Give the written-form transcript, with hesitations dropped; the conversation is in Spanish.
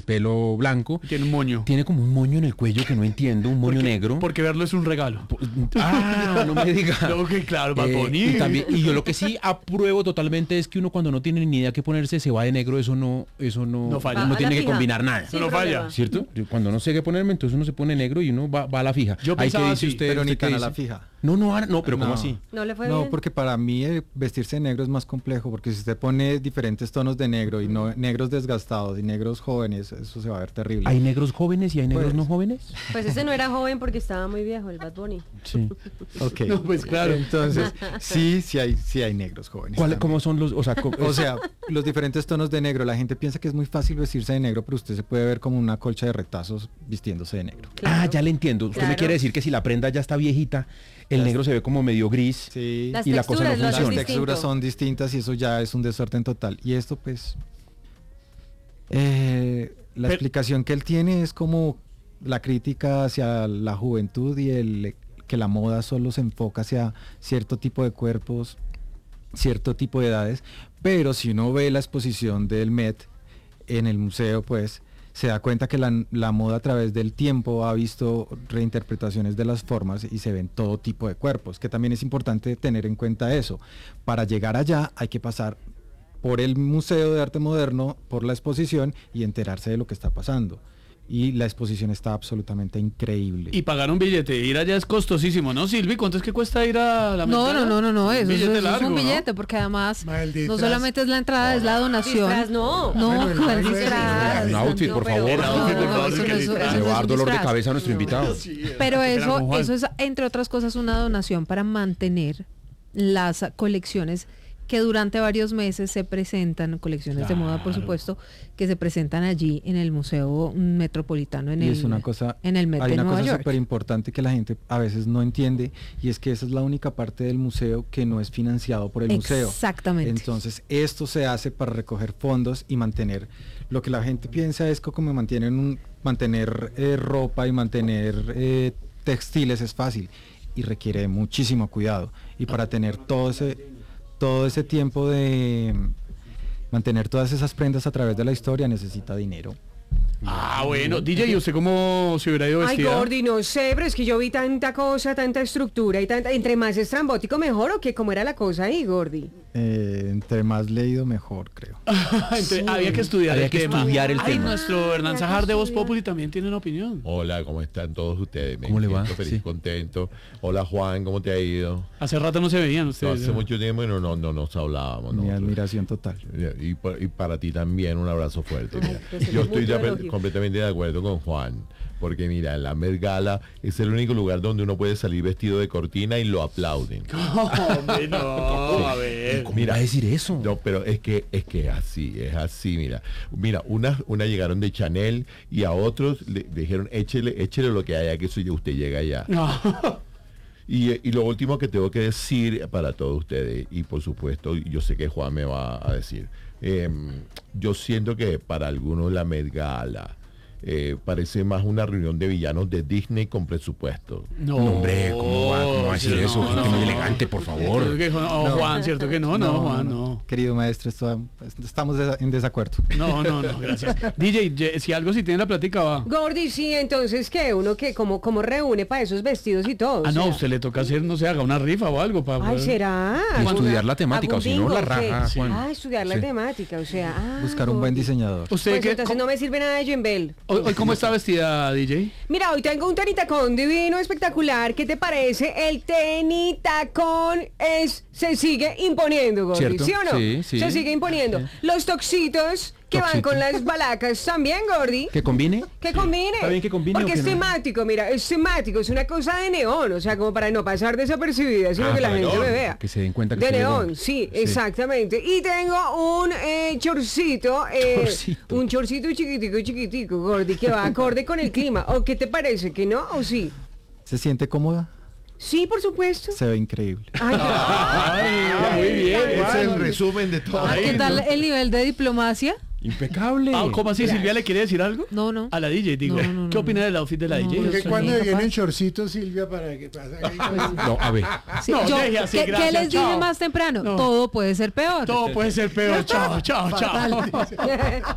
pelo blanco. Tiene un moño. Tiene como un moño en el cuello que no entiendo, un moño negro. Porque verlo es un regalo. No me diga. No, que claro, Bad Bunny. Y yo lo que sí apruebo totalmente es que uno cuando no tiene ni idea qué ponerse se va de negro, eso no falla. No tiene que combinar nada. Eso no falla. ¿Cierto? Cuando no sé qué ponerme, entonces uno se pone negro y uno va a la fija. Yo pensaba dice así, usted, pero ni ¿usted qué tan a dice? la fija. No, pero ¿cómo así? ¿No le fue bien? No, porque para mí vestirse de negro es más complejo, porque si usted pone diferentes tonos de negro y no negros desgastados y negros jóvenes, eso se va a ver terrible. ¿Hay negros jóvenes y hay negros Pues, no jóvenes? Pues ese no era joven porque estaba muy viejo, el Bad Bunny. Sí. Ok. No, pues claro. Entonces, sí hay negros jóvenes. ¿Cómo son los...? O sea, los diferentes tonos de negro. La gente piensa que es muy fácil vestirse de negro, pero usted se puede ver como una colcha de retazos vistiéndose de negro. Claro. Ya le entiendo. Usted me Claro. quiere decir que si la prenda ya está viejita, el negro se ve como medio gris. Sí. Las y la cosa no texturas lo hacen Las funciona. distinto. texturas son distintas y eso ya es un desorden total. Y esto pues... la explicación que él tiene es como la crítica hacia la juventud y que la moda solo se enfoca hacia cierto tipo de cuerpos, cierto tipo de edades, pero si uno ve la exposición del Met en el museo, pues se da cuenta que la moda a través del tiempo ha visto reinterpretaciones de las formas y se ven todo tipo de cuerpos, que también es importante tener en cuenta eso. Para llegar allá hay que pasar por el Museo de Arte Moderno, por la exposición y enterarse de lo que está pasando. Y la exposición está absolutamente increíble. Y pagar un billete, ir allá es costosísimo, ¿no, Silvi? ¿Cuánto es que cuesta ir a la No, eso billete es largo, un ¿no? billete, porque además Ma, el no disfraz. solamente es la entrada, es la donación. Disfraz, no. No, Bueno, el ¿cuál outfit, disfraz? Un outfit, por favor. El outfit, por favor, eso que no es- disfraz. eso Le no va a es dar un dolor de disfraz. cabeza a nuestro invitado. Pero Era con Juan. eso es, entre otras cosas, una donación para mantener las colecciones que durante varios meses se presentan, colecciones de moda, por supuesto, que se presentan allí en el Museo Metropolitano, Y es una cosa, en el Met hay de una Nueva cosa York. súper importante que la gente a veces no entiende, y es que esa es la única parte del museo que no es financiado por el museo. Exactamente. Entonces esto se hace para recoger fondos y mantener, lo que la gente piensa es que como mantener ropa y mantener textiles es fácil, y requiere de muchísimo cuidado, y para tener todo ese tiempo de mantener todas esas prendas a través de la historia necesita dinero. Ah, bueno. DJ, ¿y usted cómo se hubiera ido Ay, vestida? Gordy, no sé, pero es que yo vi tanta cosa, tanta estructura y tanta... Entre más estrambótico mejor, ¿o qué? ¿Cómo era la cosa ahí, Gordy? Entre más leído mejor, creo. Había que estudiar Había el que tema. estudiar el Ay, tema. nuestro Hernán Sajar de Voz Populi también tiene una opinión. Hola, ¿cómo están todos ustedes? ¿Cómo le va? siento feliz, Sí. contento. Hola, Juan, ¿cómo te ha ido? Hace rato no se veían No, ustedes. hace mucho tiempo no nos hablábamos. Mi nosotros. admiración total. Y para ti también un abrazo fuerte. Ay, mira. pues, Yo mucho estoy elogio. completamente de acuerdo con Juan, porque mira, la Met Gala es el único lugar donde uno puede salir vestido de cortina y lo aplauden. Hombre, no, a ver. ¿Cómo va a decir eso? No, pero es que es así, mira, una llegaron de Chanel y a otros le dijeron échele lo que haya, que eso ya usted llega allá. No. Y lo último que tengo que decir para todos ustedes, y por supuesto, yo sé que Juan me va a decir, yo siento que para algunos la Met Gala parece más una reunión de villanos de Disney con presupuesto. No, No, hombre, ¿cómo va a decir eso? Gente muy elegante, por favor. Cierto que Juan, ¿cierto que no, Juan, no. Querido maestro, estamos en desacuerdo. No, gracias. DJ, si algo si tiene la plática va. Gordy, sí, entonces, ¿qué? ¿Uno que cómo reúne para esos vestidos y todo? Ah, O no, sea, usted le toca hacer, no sé, haga una rifa o algo para Ay, ¿será? Y estudiar la temática, ¿Hago o si no, bingo la o qué? raja, Juan. Ah, estudiar la Sí. temática, o sea... Buscar un buen Gordy. diseñador. ¿Usted Pues qué? entonces no me sirve nada de Jembel. Hoy cómo está vestida, DJ? Mira, hoy tengo un tenitacón divino, espectacular. ¿Qué te parece? El tenitacón se sigue imponiendo, Gordy. ¿Cierto? ¿Sí o no? Sí, sí. Se sigue imponiendo. Los toxitos que van Toxito. con las balacas también, Gordy. ¿Que combine? Que combine. Está bien que combine, Porque ¿o es qué no? temático, mira, es temático, es una cosa de neón, o sea, como para no pasar desapercibida, sino Ah, que la de gente neón. me vea. Que se den cuenta que de usted llegó. neón, sí, exactamente. Y tengo un chorcito, Chorcito. un chorcito chiquitico, Gordy, que va acorde con el clima. ¿O qué te parece? ¿Que no? ¿O sí? ¿Se siente cómoda? Sí, por supuesto. Se ve increíble. Ay, Ay, muy bien. Es el resumen de todo. ¿Qué tal el nivel de diplomacia? Impecable. Ah, ¿cómo así? ¿Silvia le quiere decir algo? No. A la DJ, digo. No. ¿Qué opina del outfit de la DJ? Porque Sí, cuando capaz. vienen shortcitos, Silvia, para que pase. No, a ver. Sí, No, yo- deje así, ¿qué gracias, les dije chao. más temprano? No. Todo puede ser peor. Todo puede ser peor. Chao. Fatal.